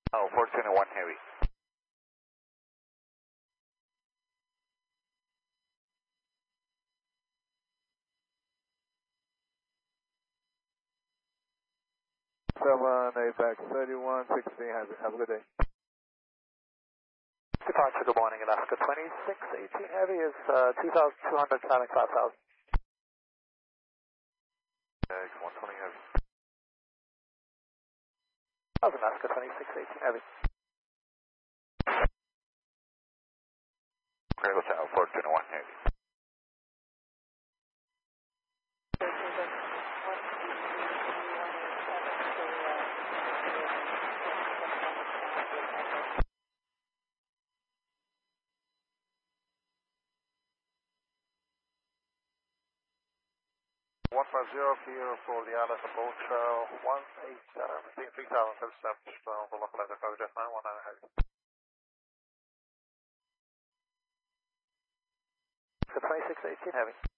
Oh, 421 heavy. Apex 3116 heavy. Have a good day. Departure, good morning, Alaska 2618 heavy is 2,200, climbing 5,000. 120 heavy. 1,000, Alaska 2618 heavy. Critical Tower 421 heavy. Here for the Alice approach 3077 for local letter code Jet 919 heavy. 2618 heavy.